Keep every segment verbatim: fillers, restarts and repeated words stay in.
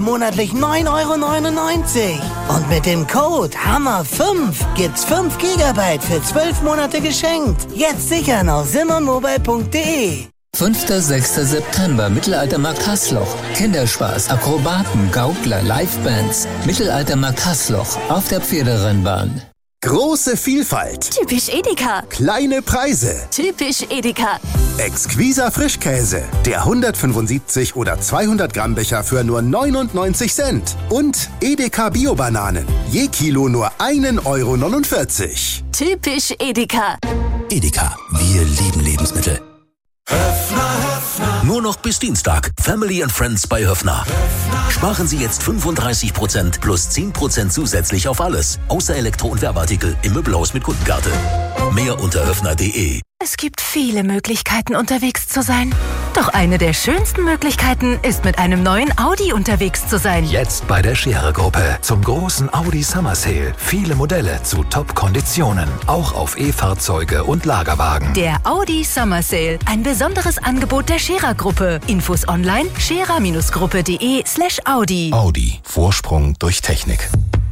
monatlich neun Euro neunundneunzig. Und mit dem Code Hammer fünf gibt's fünf Gigabyte für zwölf Monate geschenkt. Jetzt sichern auf simmermobile punkt de. fünfter bis sechster September, Mittelaltermarkt Hasloch. Kinderspaß, Akrobaten, Gaukler, Livebands. Mittelaltermarkt Hasloch auf der Pferderennbahn. Große Vielfalt. Typisch Edeka. Kleine Preise. Typisch Edeka. Exquiser Frischkäse. Der hundertfünfundsiebzig oder zweihundert Gramm Becher für nur neunundneunzig Cent. Und Edeka Bio-Bananen. Je Kilo nur ein Euro neunundvierzig. Typisch Edeka. Edeka. Wir lieben Lebensmittel. Höfner, Höfner. Nur noch bis Dienstag. Family and Friends bei Höfner. Höfner. Sparen Sie jetzt fünfunddreißig Prozent plus zehn Prozent zusätzlich auf alles. Außer Elektro- und Werbeartikel im Möbelhaus mit Kundenkarte. Mehr unter höfner punkt de. Es gibt viele Möglichkeiten, unterwegs zu sein. Doch eine der schönsten Möglichkeiten ist, mit einem neuen Audi unterwegs zu sein. Jetzt bei der Scherer-Gruppe zum großen Audi Summer Sale. Viele Modelle zu Top-Konditionen. Auch auf E-Fahrzeuge und Lagerwagen. Der Audi Summer Sale. Ein besonderes Angebot der Scherer-Gruppe. Infos online scherer-gruppe.de slash Audi. Audi. Vorsprung durch Technik.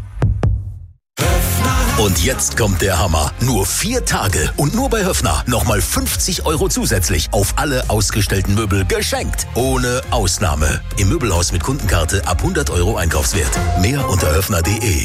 Und jetzt kommt der Hammer. Nur vier Tage und nur bei Höfner nochmal fünfzig Euro zusätzlich auf alle ausgestellten Möbel geschenkt. Ohne Ausnahme. Im Möbelhaus mit Kundenkarte ab hundert Euro Einkaufswert. Mehr unter höfner punkt de.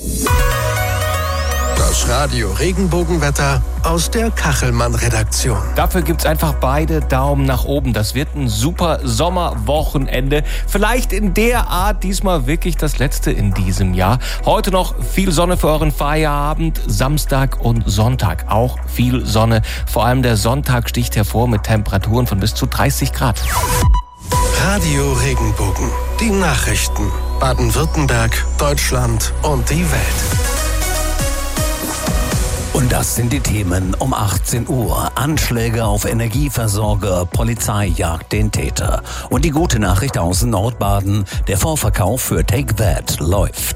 Das Radio Regenbogenwetter aus der Kachelmann-Redaktion. Dafür gibt's einfach beide Daumen nach oben. Das wird ein super Sommerwochenende. Vielleicht in der Art diesmal wirklich das letzte in diesem Jahr. Heute noch viel Sonne für euren Feierabend. Samstag und Sonntag auch viel Sonne. Vor allem der Sonntag sticht hervor mit Temperaturen von bis zu dreißig Grad. Radio Regenbogen. Die Nachrichten. Baden-Württemberg, Deutschland und die Welt. Und das sind die Themen um achtzehn Uhr. Anschläge auf Energieversorger, Polizei jagt den Täter. Und die gute Nachricht aus Nordbaden, der Vorverkauf für Take That läuft.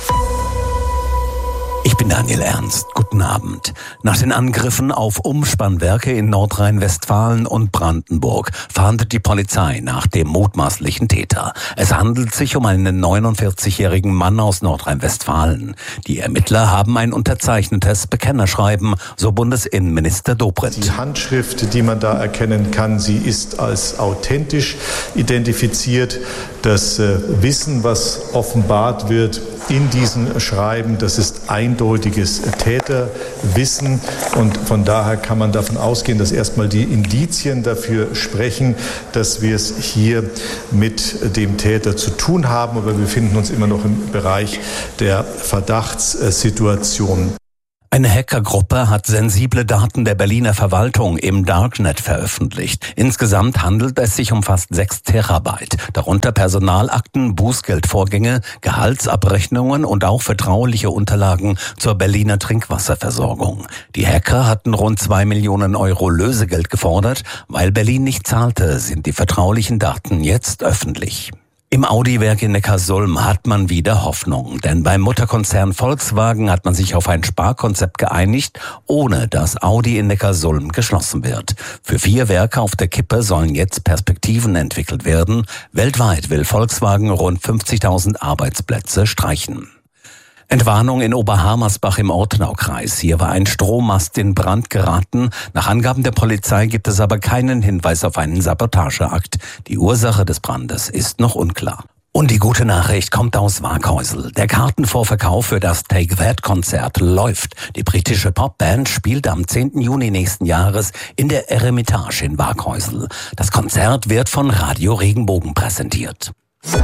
Ich bin Daniel Ernst. Guten Abend. Nach den Angriffen auf Umspannwerke in Nordrhein-Westfalen und Brandenburg fahndet die Polizei nach dem mutmaßlichen Täter. Es handelt sich um einen neunundvierzigjährigen Mann aus Nordrhein-Westfalen. Die Ermittler haben ein unterzeichnetes Bekennerschreiben, so Bundesinnenminister Dobrindt. Die Handschrift, die man da erkennen kann, sie ist als authentisch identifiziert. Das äh, Wissen, was offenbart wird in diesem Schreiben, das ist eindeutiges Täterwissen. Und von daher kann man davon ausgehen, dass erstmal die Indizien dafür sprechen, dass wir es hier mit dem Täter zu tun haben. Aber wir befinden uns immer noch im Bereich der Verdachtssituation. Eine Hackergruppe hat sensible Daten der Berliner Verwaltung im Darknet veröffentlicht. Insgesamt handelt es sich um fast sechs Terabyte, darunter Personalakten, Bußgeldvorgänge, Gehaltsabrechnungen und auch vertrauliche Unterlagen zur Berliner Trinkwasserversorgung. Die Hacker hatten rund zwei Millionen Euro Lösegeld gefordert. Weil Berlin nicht zahlte, sind die vertraulichen Daten jetzt öffentlich. Im Audi-Werk in Neckarsulm hat man wieder Hoffnung, denn beim Mutterkonzern Volkswagen hat man sich auf ein Sparkonzept geeinigt, ohne dass Audi in Neckarsulm geschlossen wird. Für vier Werke auf der Kippe sollen jetzt Perspektiven entwickelt werden. Weltweit will Volkswagen rund fünfzigtausend Arbeitsplätze streichen. Entwarnung in Oberhammersbach im Ortenaukreis. Hier war ein Strommast in Brand geraten. Nach Angaben der Polizei gibt es aber keinen Hinweis auf einen Sabotageakt. Die Ursache des Brandes ist noch unklar. Und die gute Nachricht kommt aus Waaghäusel. Der Kartenvorverkauf für das Take That-Konzert läuft. Die britische Popband spielt am zehnten Juni nächsten Jahres in der Eremitage in Waaghäusel. Das Konzert wird von Radio Regenbogen präsentiert.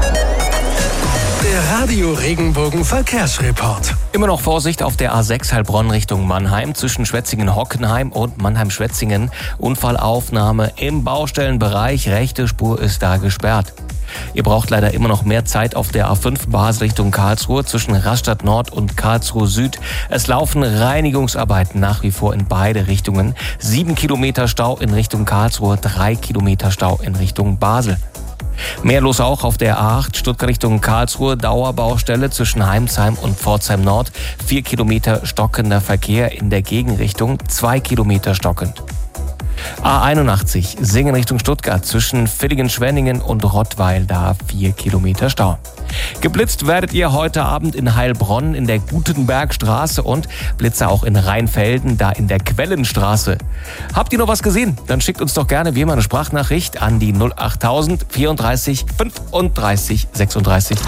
Der Radio Regenbogen Verkehrsreport. Immer noch Vorsicht auf der A sechs Heilbronn Richtung Mannheim zwischen Schwetzingen-Hockenheim und Mannheim-Schwetzingen. Unfallaufnahme im Baustellenbereich. Rechte Spur ist da gesperrt. Ihr braucht leider immer noch mehr Zeit auf der A fünf Basel Richtung Karlsruhe zwischen Rastatt Nord und Karlsruhe Süd. Es laufen Reinigungsarbeiten nach wie vor in beide Richtungen. Sieben Kilometer Stau in Richtung Karlsruhe, drei Kilometer Stau in Richtung Basel. Mehr los auch auf der A acht Stuttgart Richtung Karlsruhe, Dauerbaustelle zwischen Heimsheim und Pforzheim Nord. Vier Kilometer stockender Verkehr in der Gegenrichtung, zwei Kilometer stockend. A einundachtzig Singen Richtung Stuttgart zwischen Villingen-Schwenningen und Rottweil, da vier Kilometer Stau. Geblitzt werdet ihr heute Abend in Heilbronn in der Gutenbergstraße und Blitzer auch in Rheinfelden, da in der Quellenstraße. Habt ihr noch was gesehen? Dann schickt uns doch gerne wie immer eine Sprachnachricht an die null achttausend vierunddreißig fünfunddreißig sechsunddreißig.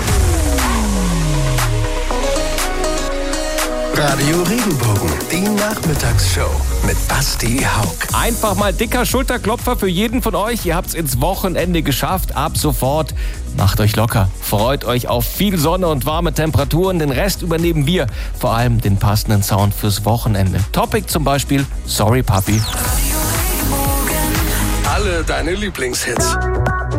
Radio Regenbogen, die Nachmittagsshow mit Basti Haug. Einfach mal dicker Schulterklopfer für jeden von euch. Ihr habt's ins Wochenende geschafft. Ab sofort macht euch locker. Freut euch auf viel Sonne und warme Temperaturen. Den Rest übernehmen wir. Vor allem den passenden Sound fürs Wochenende. Topic zum Beispiel Sorry Papi. Alle deine Lieblingshits.